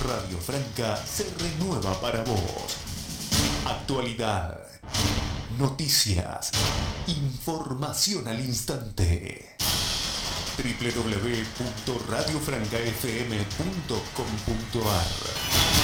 Radio Franca se renueva para vos. Actualidad, noticias, información al instante. www.radiofrancafm.com.ar